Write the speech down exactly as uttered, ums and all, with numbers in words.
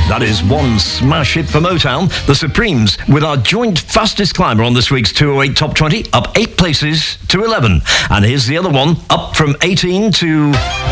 That is one smash hit for Motown, The Supremes, with our joint fastest climber on this week's two oh eight Top twenty, up eight places to eleven. And here's the other one, up from eighteen to